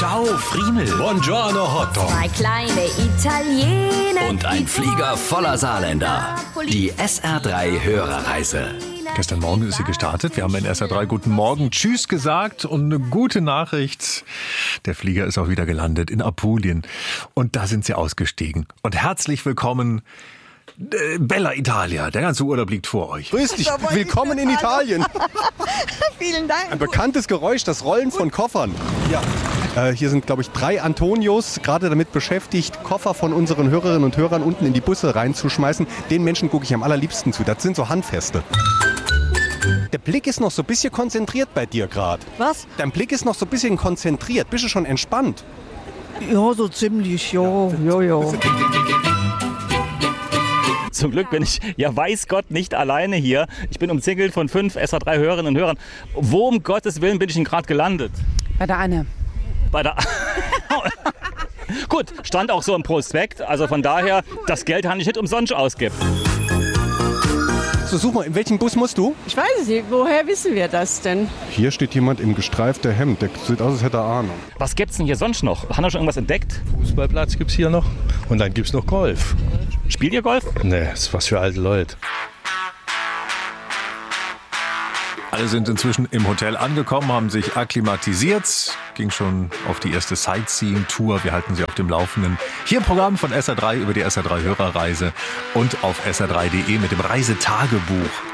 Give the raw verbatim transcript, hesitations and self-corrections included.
Ciao, Friemel. Buongiorno, Hotdog. Zwei kleine Italiener. Und ein Flieger voller Saarländer. Die S R drei Hörerreise. Gestern Morgen ist sie gestartet. Wir haben in S R drei Guten Morgen Tschüss gesagt und eine gute Nachricht. Der Flieger ist auch wieder gelandet in Apulien. Und da sind sie ausgestiegen. Und herzlich willkommen, äh, Bella Italia. Der ganze Urlaub liegt vor euch. Grüß dich, willkommen in Italien. Vielen Dank. Ein bekanntes Geräusch, das Rollen von Koffern. Ja. Äh, hier sind, glaube ich, drei Antonios gerade damit beschäftigt, Koffer von unseren Hörerinnen und Hörern unten in die Busse reinzuschmeißen. Den Menschen gucke ich am allerliebsten zu. Das sind so Handfeste. Der Blick ist noch so ein bisschen konzentriert bei dir gerade. Was? Dein Blick ist noch so ein bisschen konzentriert. Bist du schon entspannt? Ja, so ziemlich, ja, ja, ja. Zum Glück bin ich, ja weiß Gott, nicht alleine hier. Ich bin umzingelt von fünf S R drei Hörerinnen und Hörern. Wo um Gottes Willen bin ich denn gerade gelandet? Bei der Anne. Bei der... Gut, stand auch so im Prospekt. Also von daher, das Geld habe ich nicht umsonst ausgeben. So, such mal, in welchen Bus musst du? Ich weiß es nicht, woher wissen wir das denn? Hier steht jemand im gestreiften Hemd. Der sieht aus, als hätte er Ahnung. Was gibt's denn hier sonst noch? Haben wir schon irgendwas entdeckt? Fußballplatz gibt's hier noch und dann gibt's noch Golf. Spielt ihr Golf? Nee, das ist was für alte Leute. Alle sind inzwischen im Hotel angekommen, haben sich akklimatisiert, ging schon auf die erste Sightseeing-Tour. Wir halten Sie auf dem Laufenden. Hier im Programm von S R drei über die S R drei Hörerreise und auf S R drei punkt de mit dem Reisetagebuch.